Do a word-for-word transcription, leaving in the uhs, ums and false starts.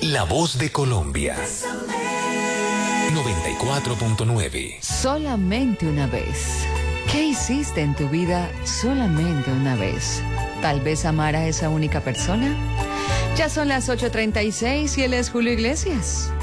La voz de Colombia. noventa y cuatro punto nueve. Solamente una vez. ¿Qué hiciste en tu vida solamente una vez? Tal vez amar a esa única persona. Ya son las ocho treinta y seis y él es Julio Iglesias.